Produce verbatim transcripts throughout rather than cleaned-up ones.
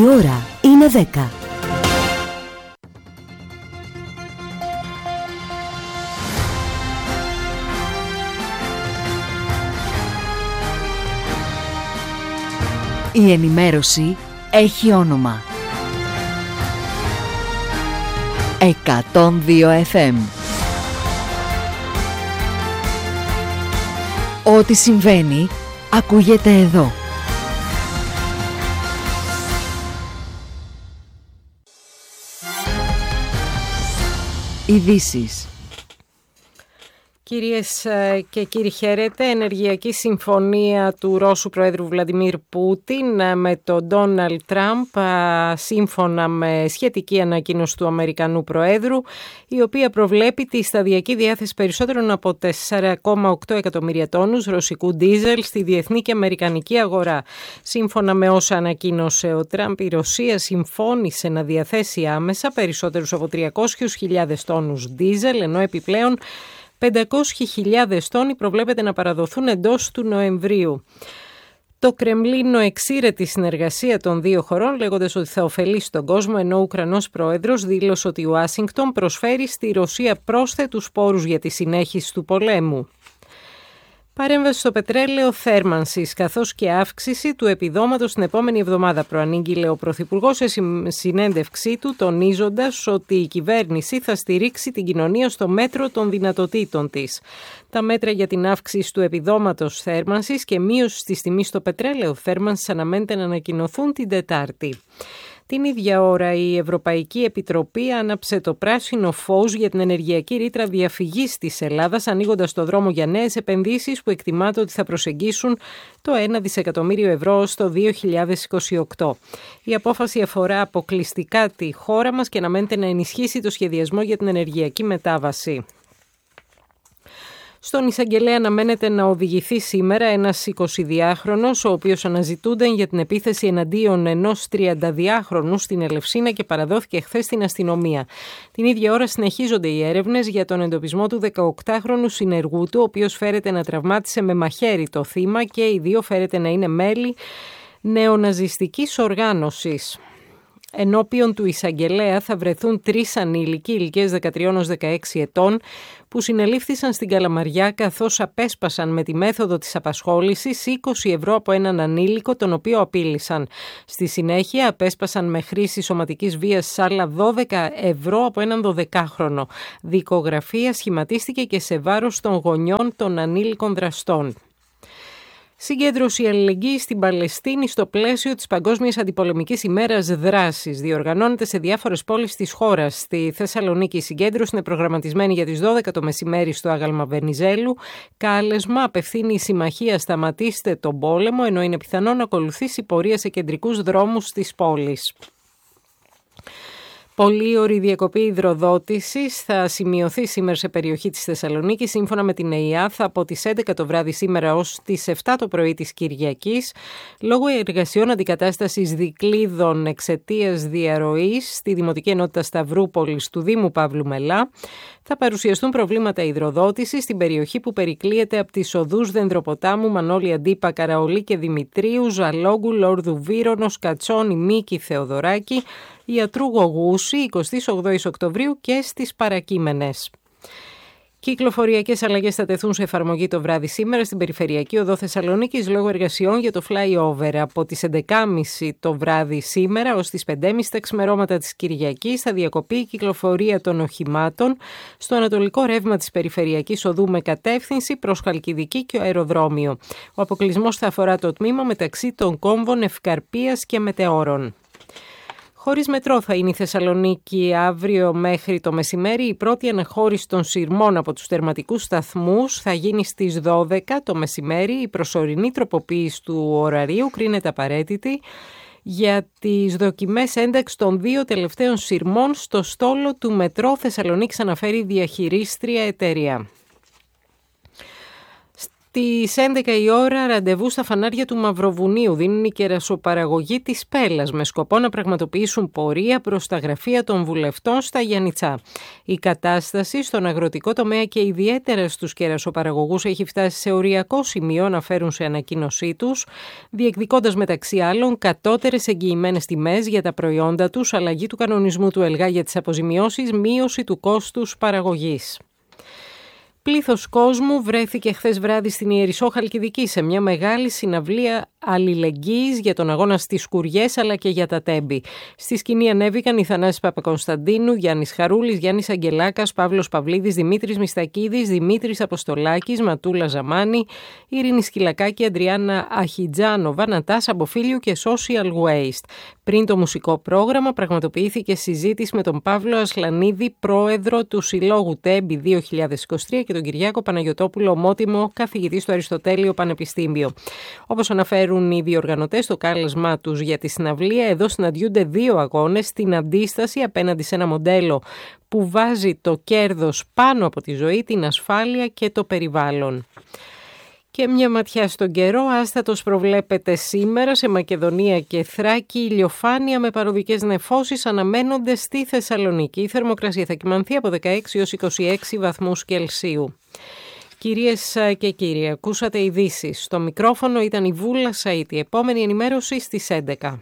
Η ώρα είναι δέκα. Η ενημέρωση έχει όνομα. εκατόν δύο εφ εμ. Ό,τι συμβαίνει ακούγεται εδώ. Ειδήσεις. Κυρίες και κύριοι, χαίρετε. Ενεργειακή συμφωνία του Ρώσου Προέδρου Βλαντιμίρ Πούτιν με τον Ντόναλντ Τραμπ, σύμφωνα με σχετική ανακοίνωση του Αμερικανού Προέδρου, η οποία προβλέπει τη σταδιακή διάθεση περισσότερων από τέσσερα κόμμα οκτώ εκατομμύρια τόνους ρωσικού ντίζελ στη διεθνή και αμερικανική αγορά. Σύμφωνα με όσα ανακοίνωσε ο Τραμπ, η Ρωσία συμφώνησε να διαθέσει άμεσα περισσότερους από τριακόσιες χιλιάδες τόνους ντίζελ, ενώ επιπλέον πεντακόσιες χιλιάδες τόνοι προβλέπεται να παραδοθούν εντός του Νοεμβρίου. Το Κρεμλίνο εξήρε τη συνεργασία των δύο χωρών, λέγοντας ότι θα ωφελήσει τον κόσμο, ενώ ο Ουκρανός πρόεδρος δήλωσε ότι η Ουάσιγκτον προσφέρει στη Ρωσία πρόσθετους πόρους για τη συνέχιση του πολέμου. Παρέμβαση στο πετρέλαιο θέρμανσης, καθώς και αύξηση του επιδόματος την επόμενη εβδομάδα, προανήγγειλε ο Πρωθυπουργός σε συνέντευξή του, τονίζοντας ότι η κυβέρνηση θα στηρίξει την κοινωνία στο μέτρο των δυνατοτήτων της. Τα μέτρα για την αύξηση του επιδόματος θέρμανσης και μείωση της τιμής στο πετρέλαιο θέρμανσης αναμένεται να ανακοινωθούν την Τετάρτη. Την ίδια ώρα η Ευρωπαϊκή Επιτροπή άναψε το πράσινο φως για την ενεργειακή ρήτρα διαφυγής της Ελλάδας, ανοίγοντας το δρόμο για νέες επενδύσεις που εκτιμάται ότι θα προσεγγίσουν το ένα δισεκατομμύριο ευρώ στο δύο χιλιάδες είκοσι οκτώ. Η απόφαση αφορά αποκλειστικά τη χώρα μας και αναμένεται να ενισχύσει το σχεδιασμό για την ενεργειακή μετάβαση. Στον εισαγγελέα αναμένεται να οδηγηθεί σήμερα ένας εικοσιδυάχρονος, ο οποίος αναζητούνται για την επίθεση εναντίον ενός τριανταδυάχρονου στην Ελευσίνα και παραδόθηκε χθες στην αστυνομία. Την ίδια ώρα συνεχίζονται οι έρευνες για τον εντοπισμό του δεκαοκτάχρονου συνεργού του, ο οποίος φέρεται να τραυμάτισε με μαχαίρι το θύμα και οι δύο φέρεται να είναι μέλη νεοναζιστικής οργάνωσης. Ενώπιον του εισαγγελέα θα βρεθούν τρεις ανήλικοι ηλικίας δεκατρία έως δεκαέξι ετών που συνελήφθησαν στην Καλαμαριά, καθώς απέσπασαν με τη μέθοδο της απασχόλησης είκοσι ευρώ από έναν ανήλικο, τον οποίο απείλησαν. Στη συνέχεια απέσπασαν με χρήση σωματικής βίας άλλα δώδεκα ευρώ από έναν δωδεκάχρονο. Δικογραφία σχηματίστηκε και σε βάρος των γονιών των ανήλικων δραστών. Συγκέντρωση αλληλεγγύης στην Παλαιστίνη στο πλαίσιο της Παγκόσμιας Αντιπολεμικής ημέρας δράσης διοργανώνεται σε διάφορες πόλεις της χώρας. Στη Θεσσαλονίκη η συγκέντρωση είναι προγραμματισμένη για τις δώδεκα το μεσημέρι στο Άγαλμα Βενιζέλου. Κάλεσμα απευθύνει η Συμμαχία «Σταματήστε τον πόλεμο», ενώ είναι πιθανό να ακολουθήσει πορεία σε κεντρικούς δρόμους της πόλης. Πολύωρη διακοπή υδροδότησης θα σημειωθεί σήμερα σε περιοχή της Θεσσαλονίκης, σύμφωνα με την ΕΙΑΘ, από τις έντεκα το βράδυ σήμερα ως τις επτά το πρωί της Κυριακής, λόγω εργασιών αντικατάστασης δικλείδων εξαιτίας διαρροής στη Δημοτική Ενότητα Σταυρούπολης του Δήμου Παύλου Μελά. Θα παρουσιαστούν προβλήματα υδροδότησης στην περιοχή που περικλείεται από τις οδούς Δενδροποτάμου, Μανώλη Αντίπα, Καραολί και Δημητρίου, Ζαλόγκου, Λόρδου Βύρονος, Κατσόνη, Μίκη, Θεοδωράκη, Ιατρού Γογούση, εικοστή όγδοη Οκτωβρίου και στις Παρακείμενες. Κυκλοφοριακές αλλαγές θα τεθούν σε εφαρμογή το βράδυ σήμερα στην Περιφερειακή Οδό Θεσσαλονίκης λόγω εργασιών για το flyover. Από τις έντεκα και μισή το βράδυ σήμερα ως τις πέντε και μισή τα ξημερώματα της Κυριακής θα διακοπεί η κυκλοφορία των οχημάτων στο ανατολικό ρεύμα της Περιφερειακής Οδού με κατεύθυνση προς Χαλκιδική και αεροδρόμιο. Ο αποκλεισμός θα αφορά το τμήμα μεταξύ των κόμβων Ευκαρπίας και Μετεώρων. Χωρίς μετρό θα είναι η Θεσσαλονίκη αύριο μέχρι το μεσημέρι. Η πρώτη αναχώρηση των σειρμών από τους τερματικούς σταθμούς θα γίνει στις δώδεκα το μεσημέρι. Η προσωρινή τροποποίηση του ωραρίου κρίνεται απαραίτητη για τις δοκιμές ένταξης των δύο τελευταίων σειρμών στο στόλο του μετρό Θεσσαλονίκης, αναφέρει η διαχειρίστρια εταιρεία. Στις έντεκα η ώρα ραντεβού στα φανάρια του Μαυροβουνίου δίνουν οι κερασοπαραγωγοί της Πέλλας με σκοπό να πραγματοποιήσουν πορεία προς τα γραφεία των βουλευτών στα Γιαννιτσά. Η κατάσταση στον αγροτικό τομέα και ιδιαίτερα στους κερασοπαραγωγούς έχει φτάσει σε οριακό σημείο να φέρουν σε ανακοίνωσή τους, διεκδικώντας μεταξύ άλλων κατώτερες εγγυημένες τιμές για τα προϊόντα τους, αλλαγή του κανονισμού του ΕΛΓΑ για τις αποζημιώσεις, μείωση του κόστους παραγωγής. Πλήθος κόσμου βρέθηκε χθες βράδυ στην Ιερισσό Χαλκιδική σε μια μεγάλη συναυλία αλληλεγγύης για τον αγώνα στις Σκουριές αλλά και για τα Τέμπη. Στη σκηνή ανέβηκαν οι Θανάσης Παπακωνσταντίνου, Γιάννης Χαρούλης, Γιάννης Αγγελάκας, Παύλος Παυλίδης, Δημήτρης Μιστακίδης, Δημήτρης Αποστολάκης, Ματούλα Ζαμάνη, Ειρήνη Σκυλακάκη, Αντριάννα Αχιτζάνοβα, Νατάσα Μποφίλιου και Social Waste. Πριν το μουσικό πρόγραμμα πραγματοποιήθηκε συζήτηση με τον Παύλο Ασλανίδη, πρόεδρο του Συλλόγου Τέμπη δύο χιλιάδες είκοσι τρία και τον Κυριάκο Παναγιωτόπουλο, ομότιμο καθηγητή στο Αριστοτέλειο Πανεπιστήμιο. Όπως αναφέρουν οι διοργανωτές στο κάλεσμά τους για τη συναυλία, εδώ συναντιούνται δύο αγώνες στην αντίσταση απέναντι σε ένα μοντέλο που βάζει το κέρδος πάνω από τη ζωή, την ασφάλεια και το περιβάλλον. Και μια ματιά στον καιρό, άστατος προβλέπεται σήμερα σε Μακεδονία και Θράκη, ηλιοφάνεια με παροδικές νεφώσεις αναμένονται στη Θεσσαλονίκη. Η θερμοκρασία θα κυμανθεί από δεκαέξι έως είκοσι έξι βαθμούς Κελσίου. Κυρίες και κύριοι, ακούσατε ειδήσεις. Στο μικρόφωνο ήταν η Βούλα Σαΐτη. Επόμενη ενημέρωση στις έντεκα.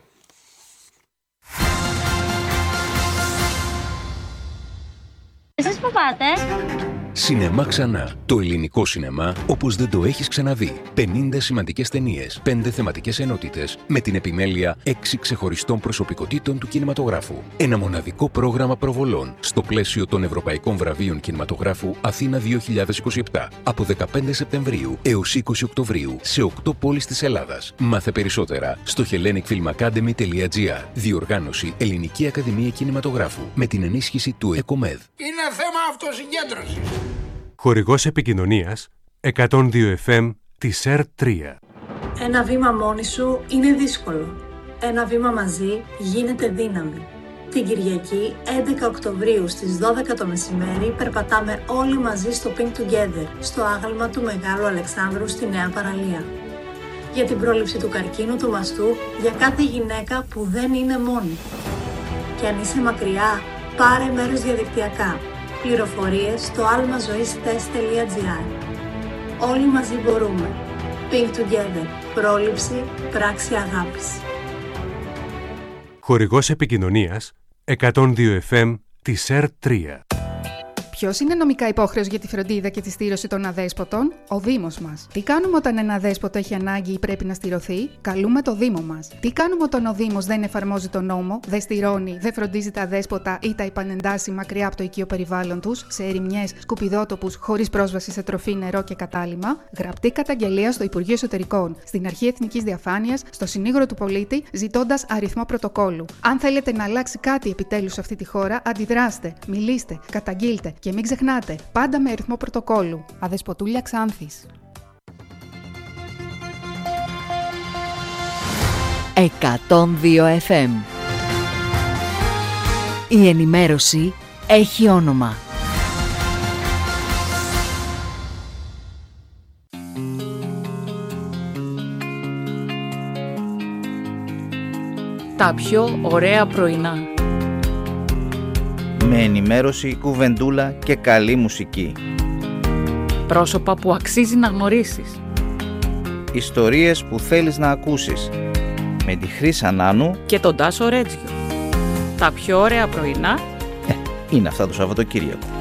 Εσείς που πάτε? Σινεμά ξανά. Το ελληνικό σινεμά όπως δεν το έχεις ξαναδεί. πενήντα σημαντικές ταινίες, πέντε θεματικές ενότητες, με την επιμέλεια έξι ξεχωριστών προσωπικότητων του κινηματογράφου. Ένα μοναδικό πρόγραμμα προβολών στο πλαίσιο των Ευρωπαϊκών Βραβείων Κινηματογράφου Αθήνα δύο χιλιάδες είκοσι επτά από δεκαπέντε Σεπτεμβρίου έως είκοσι Οκτωβρίου σε οκτώ πόλεις της Ελλάδας. Μάθε περισσότερα στο hellenic film academy τελεία gr. Διοργάνωση Ελληνική Ακαδημία Κινηματογράφου με την ενίσχυση του ΕΚΟΜΕΔ. Είναι θέμα αυτοσυγκέντρωσης. Χορηγός επικοινωνίας εκατόν δύο εφ εμ της ΕΡ τρία. Ένα βήμα μόνη σου είναι δύσκολο. Ένα βήμα μαζί γίνεται δύναμη. Την Κυριακή έντεκα Οκτωβρίου στις δώδεκα το μεσημέρι περπατάμε όλοι μαζί στο Pink Together, στο άγαλμα του Μεγάλου Αλεξάνδρου στη Νέα Παραλία. Για την πρόληψη του καρκίνου του μαστού, για κάθε γυναίκα που δεν είναι μόνη. Και αν είσαι μακριά, πάρε μέρος διαδικτυακά. Πληροφορίες στο almazoistes τελεία gr. Όλοι μαζί μπορούμε. Pink Together. Πρόληψη, πράξη αγάπης. Χορηγός επικοινωνίας εκατόν δύο εφ εμ της ΕΡ τρία. Ποιος είναι νομικά υπόχρεος για τη φροντίδα και τη στήρωση των αδέσποτων? Ο Δήμος μας. Τι κάνουμε όταν ένα αδέσποτο έχει ανάγκη ή πρέπει να στηρωθεί? Καλούμε το Δήμο μας. Τι κάνουμε όταν ο Δήμος δεν εφαρμόζει τον νόμο, δεν στηρώνει, δεν φροντίζει τα αδέσποτα ή τα επανεντάσσει μακριά από το οικείο περιβάλλον τους, σε ερημιές, σκουπιδότοπους, χωρίς πρόσβαση σε τροφή, νερό και κατάλυμμα? Γραπτή καταγγελία στο Υπουργείο Εσωτερικών, στην Αρχή Εθνικής Διαφάνειας, στο Συνήγορο του Πολίτη, ζητώντας αριθμό πρωτοκόλλου. Αν θέλετε να αλλάξει κάτι επιτέλους σε αυτή τη χώρα, αντιδράστε, μιλήστε, καταγγείλτε. Και μην ξεχνάτε, πάντα με αριθμό πρωτοκόλλου. Αδεσποτούλια Ξάνθης. εκατόν δύο εφ εμ. Η ενημέρωση έχει όνομα. Τα πιο ωραία πρωινά. Με ενημέρωση, κουβεντούλα και καλή μουσική. Πρόσωπα που αξίζει να γνωρίσεις. Ιστορίες που θέλεις να ακούσεις. Με τη Χρύσα Νάνου και τον Τάσο Ρέτζιο. Τα πιο ωραία πρωινά ε, είναι αυτά το Σαββατοκύριακο.